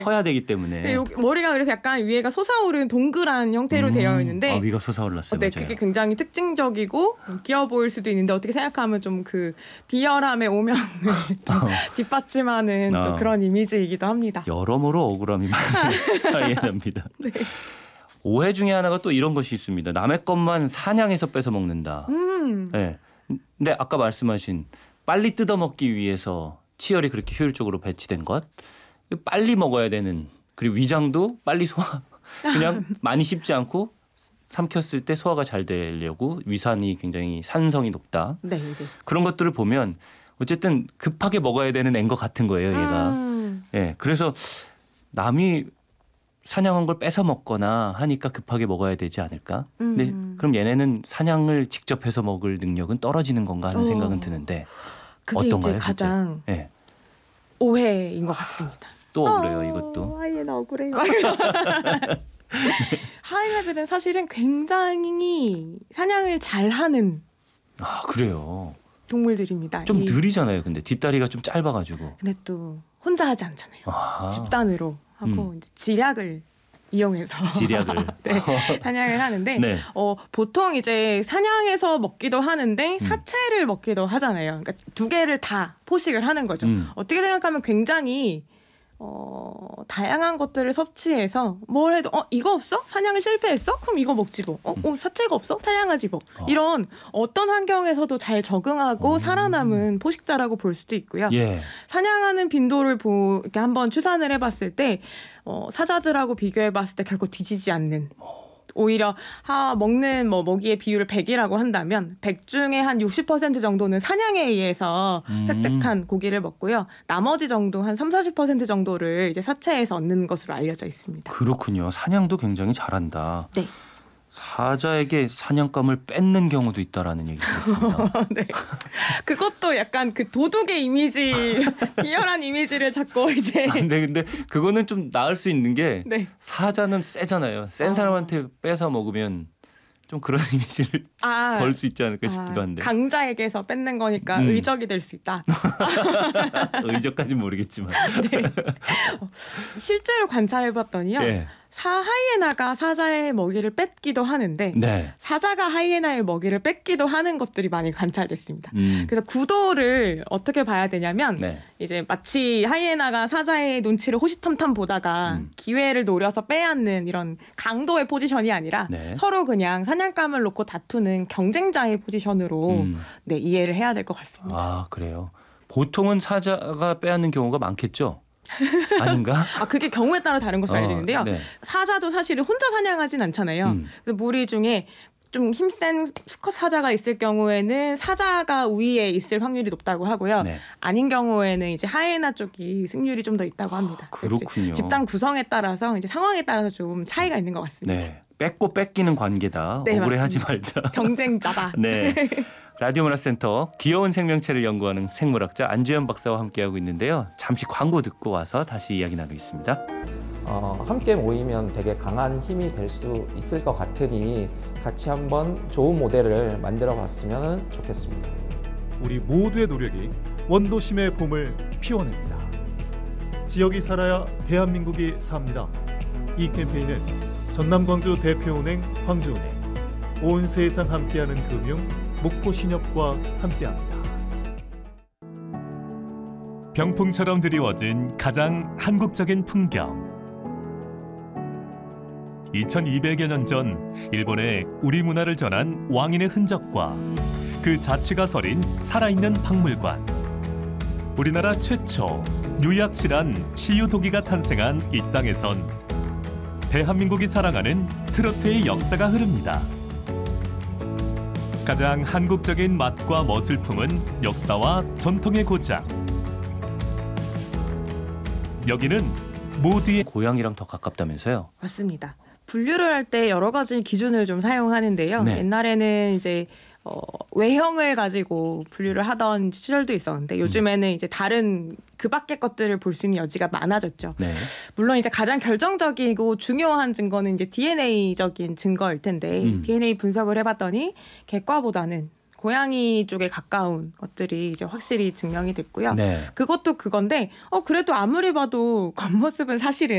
커야 되기 때문에. 머리가 그래서 약간 위에가 솟아오른 동그란 형태로 되어 있는데 위가 솟아올랐어요. 네, 맞아요. 그게 굉장히 특징적이고 귀여워 보일 수도 있는데 어떻게 생각하면 좀 그 비열함의 오명을 뒷받침하는 또 그런 이미지이기도 합니다. 여러모로 억울함이 많이 하이에나입니다. 네. 오해 중에 하나가 또 이런 것이 있습니다. 남의 것만 사냥해서 뺏어 먹는다. 네. 근데 아까 말씀하신 빨리 뜯어먹기 위해서 치열이 그렇게 효율적으로 배치된 것, 빨리 먹어야 되는, 그리고 위장도 빨리 소화, 그냥 많이 씹지 않고 삼켰을 때 소화가 잘 되려고 위산이 굉장히 산성이 높다. 네, 네. 그런 것들을 보면 어쨌든 급하게 먹어야 되는 앤 것 같은 거예요, 얘가. 예, 그래서 남이 사냥한 걸 뺏어 먹거나 하니까 급하게 먹어야 되지 않을까? 근데 그럼 얘네는 사냥을 직접 해서 먹을 능력은 떨어지는 건가 하는 생각은 드는데 그게 어떤가요? 이제 가장 네. 오해인 것 같습니다. 또 억울해요, 이것도. 하이에나 억울해요. 하이에나들은 사실은 굉장히 사냥을 잘하는 그래요. 동물들입니다. 좀 느리잖아요. 근데 뒷다리가 좀 짧아가지고. 근데 또 혼자 하지 않잖아요. 집단으로 하고 이제 지략을 이용해서 네, 사냥을 하는데 네. 보통 이제 사냥해서 먹기도 하는데 사체를 먹기도 하잖아요. 그러니까 두 개를 다 포식을 하는 거죠. 어떻게 생각하면 굉장히 다양한 것들을 섭취해서 뭘 해도 이거 없어? 사냥을 실패했어? 그럼 이거 먹지 뭐. 사체가 없어? 사냥하지 뭐. 이런 어떤 환경에서도 잘 적응하고 살아남은 포식자라고 볼 수도 있고요. 예. 사냥하는 빈도를 이렇게 한번 추산을 해봤을 때 사자들하고 비교해봤을 때 결코 뒤지지 않는, 오히려 먹는 먹이의 비율을 100이라고 한다면 100 중에 한 60% 정도는 사냥에 의해서 획득한 고기를 먹고요. 나머지 정도 한 30-40% 정도를 이제 사체에서 얻는 것으로 알려져 있습니다. 그렇군요. 사냥도 굉장히 잘한다. 네. 사자에게 사냥감을 뺏는 경우도 있다라는 얘기 들었습니다. 네. 그것도 약간 그 도둑의 이미지, 비열한 이미지를 자꾸 이제. 근데 그거는 좀 나을 수 있는 게 네. 사자는 세잖아요. 센 사람한테 뺏어 먹으면 좀 그런 이미지를 덜 수 있지 않을까 싶기도 한데. 강자에게서 뺏는 거니까 의적이 될 수 있다. 의적까지는 모르겠지만. 네. 실제로 관찰해봤더니요. 네. 하이에나가 사자의 먹이를 뺏기도 하는데 네. 사자가 하이에나의 먹이를 뺏기도 하는 것들이 많이 관찰됐습니다. 그래서 구도를 어떻게 봐야 되냐면 이제 마치 하이에나가 사자의 눈치를 호시탐탐 보다가 기회를 노려서 빼앗는 이런 강도의 포지션이 아니라 서로 그냥 사냥감을 놓고 다투는 경쟁자의 포지션으로 이해를 해야 될 것 같습니다. 아, 그래요. 보통은 사자가 빼앗는 경우가 많겠죠? 아닌가? 그게 경우에 따라 다른 것으로 알려지는데요. 네. 사자도 사실은 혼자 사냥하진 않잖아요. 그래서 무리 중에 좀 힘센 수컷 사자가 있을 경우에는 사자가 우위에 있을 확률이 높다고 하고요. 아닌 경우에는 이제 하이에나 쪽이 승률이 좀 더 있다고 합니다. 그렇군요. 집단 구성에 따라서 이제 상황에 따라서 좀 차이가 있는 것 같습니다. 네. 뺏고 뺏기는 관계다. 억울해하지 말자. 경쟁자다. 네. 라디오 문화센터 귀여운 생명체를 연구하는 생물학자 안주현 박사와 함께하고 있는데요. 잠시 광고 듣고 와서 다시 이야기 나누겠습니다. 함께 모이면 되게 강한 힘이 될 수 있을 것 같으니 같이 한번 좋은 모델을 만들어 봤으면 좋겠습니다. 우리 모두의 노력이 원도심의 봄을 피워냅니다. 지역이 살아야 대한민국이 삽니다. 이 캠페인은 전남광주 대표은행 광주은행, 온 세상 함께하는 금융 목포신협과 함께합니다. 병풍처럼 드리워진 가장 한국적인 풍경. 2200여 년 전 일본에 우리 문화를 전한 왕인의 흔적과 그 자취가 서린 살아있는 박물관. 우리나라 최초 유약실한 시유도기가 탄생한 이 땅에선 대한민국이 사랑하는 트로트의 역사가 흐릅니다. 가장 한국적인 맛과 멋을 품은 역사와 전통의 고장. 여기는 모두의 고향이랑 더 가깝다면서요? 맞습니다. 분류를 할 때 여러 가지 기준을 좀 사용하는데요. 옛날에는 이제 외형을 가지고 분류를 하던 시절도 있었는데 요즘에는 이제 다른 그 밖의 것들을 볼 수 있는 여지가 많아졌죠. 물론 이제 가장 결정적이고 중요한 증거는 이제 DNA적인 증거일 텐데 DNA 분석을 해봤더니 객과보다는 고양이 쪽에 가까운 것들이 이제 확실히 증명이 됐고요. 네. 그것도 그건데 그래도 아무리 봐도 겉모습은 사실은